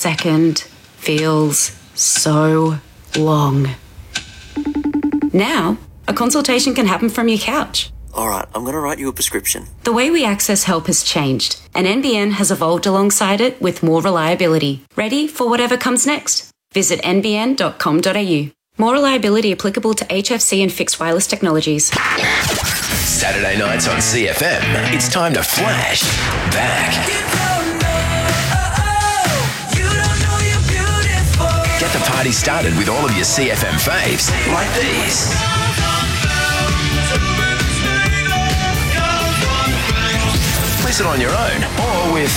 second feels so long. Now, a consultation can happen from your couch. All right, I'm going to write you a prescription. The way we access help has changed, and NBN has evolved alongside it with more reliability. Ready for whatever comes next? Visit nbn.com.au. More reliability applicable to HFC and fixed wireless technologies. Saturday nights on CFM, it's time to flash back. Get the party started with all of your CFM faves, like these. Listen on your own or with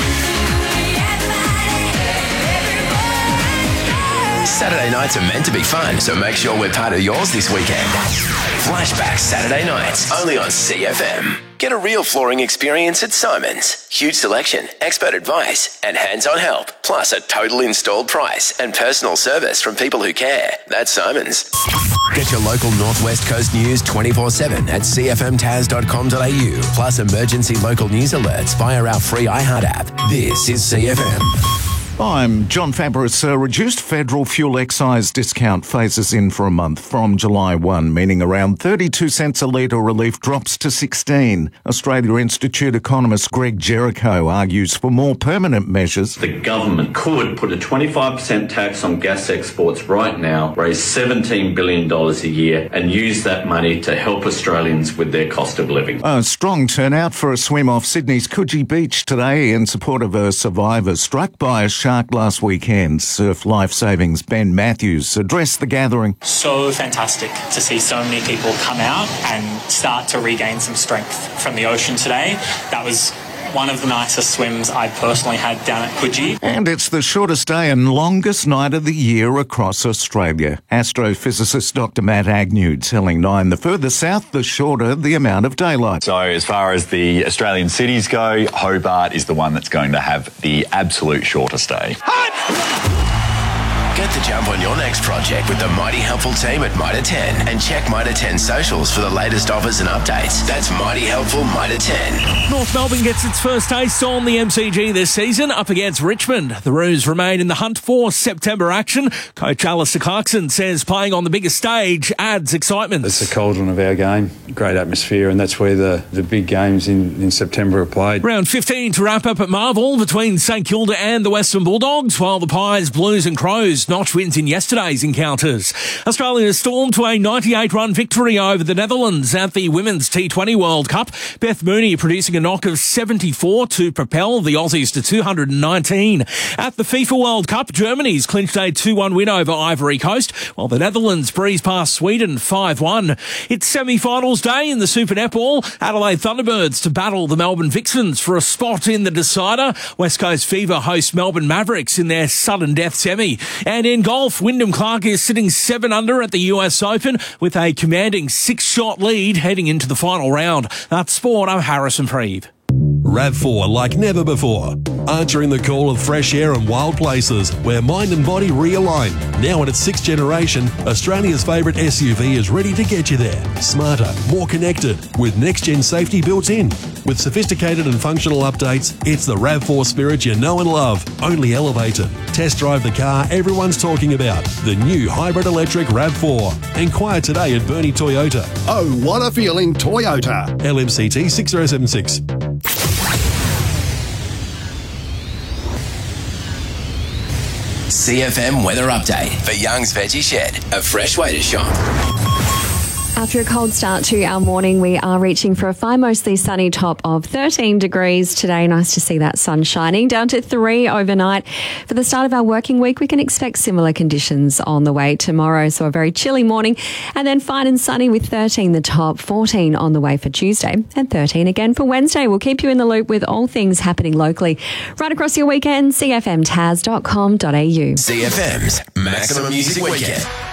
Saturday nights are meant to be fun, so make sure we're part of yours this weekend. Flashback Saturday nights, only on CFM. Get a real flooring experience at Simon's. Huge selection, expert advice, and hands-on help. Plus a total installed price and personal service from people who care. That's Simon's. Get your local Northwest Coast news 24/7 at cfmtas.com.au. Plus emergency local news alerts via our free iHeart app. This is CFM. I'm John Fabris. A reduced federal fuel excise discount phases in for a month from July 1, meaning around 32 cents a litre relief drops to 16. Australia Institute economist Greg Jericho argues for more permanent measures. The government could put a 25% tax on gas exports right now, raise $17 billion a year and use that money to help Australians with their cost of living. A strong turnout for a swim off Sydney's Coogee Beach today in support of a survivor struck by a shark last weekend. Surf Life Savings' Ben Matthews addressed the gathering. So fantastic to see so many people come out and start to regain some strength from the ocean today. That was one of the nicest swims I personally had down at Coogee. And it's the shortest day and longest night of the year across Australia. Astrophysicist Dr. Matt Agnew telling Nine the further south, the shorter the amount of daylight. So as far as the Australian cities go, Hobart is the one that's going to have the absolute shortest day. Get the jump on your next project with the Mighty Helpful team at Mitre 10 and check Mitre 10 socials for the latest offers and updates. That's Mighty Helpful Mitre 10. North Melbourne gets its first taste on the MCG this season up against Richmond. The Roos remain in the hunt for September action. Coach Alistair Clarkson says playing on the biggest stage adds excitement. It's the cauldron of our game, great atmosphere, and that's where the big games in September are played. Round 15 to wrap up at Marvel between St Kilda and the Western Bulldogs, while the Pies, Blues and Crows notch wins in yesterday's encounters. Australia stormed to a 98-run victory over the Netherlands at the Women's T20 World Cup. Beth Mooney producing a knock of 74 to propel the Aussies to 219. At the FIFA World Cup, Germany's clinched a 2-1 win over Ivory Coast, while the Netherlands breezed past Sweden 5-1. It's semi-finals day in the Super Netball. Adelaide Thunderbirds to battle the Melbourne Vixens for a spot in the decider. West Coast Fever host Melbourne Mavericks in their sudden death semi. And in golf, Wyndham Clark is sitting 7 under at the US Open with a commanding 6-shot lead heading into the final round. That's sport. I'm Harrison Preeve. RAV4 like never before. Answering the call of fresh air and wild places where mind and body realign. Now in its 6th generation, Australia's favourite SUV is ready to get you there. Smarter, more connected, with next-gen safety built in. With sophisticated and functional updates, it's the RAV4 spirit you know and love, only elevated. Test drive the car everyone's talking about, the new hybrid electric RAV4. Inquire today at Bernie Toyota. Oh, what a feeling, Toyota. LMCT 6076. CFM weather update for Young's Veggie Shed, a fresh way to shop. After a cold start to our morning, we are reaching for a fine, mostly sunny top of 13 degrees today. Nice to see that sun shining. Down to 3 overnight. For the start of our working week, we can expect similar conditions on the way tomorrow. So a very chilly morning, and then fine and sunny with 13 the top, 14 on the way for Tuesday, and 13 again for Wednesday. We'll keep you in the loop with all things happening locally right across your weekend. CFMTaz.com.au. CFM's Maximum Music Weekend.